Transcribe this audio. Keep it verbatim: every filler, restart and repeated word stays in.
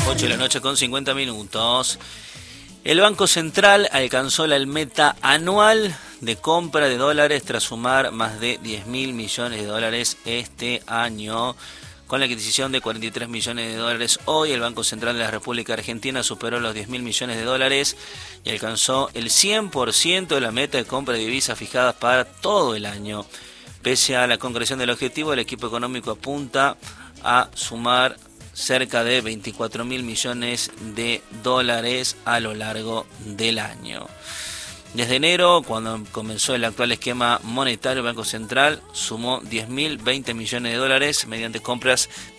ocho de la noche con cincuenta minutos. El Banco Central alcanzó la meta anual de compra de dólares tras sumar más de diez mil millones de dólares este año. Con la adquisición de cuarenta y tres millones de dólares hoy, el Banco Central de la República Argentina superó los diez mil millones de dólares y alcanzó el cien por ciento de la meta de compra de divisas fijadas para todo el año. Pese a la concreción del objetivo, el equipo económico apunta a sumar cerca de veinticuatro mil millones de dólares a lo largo del año. Desde enero, cuando comenzó el actual esquema monetario, el Banco Central sumó diez mil veinte millones de dólares mediante compras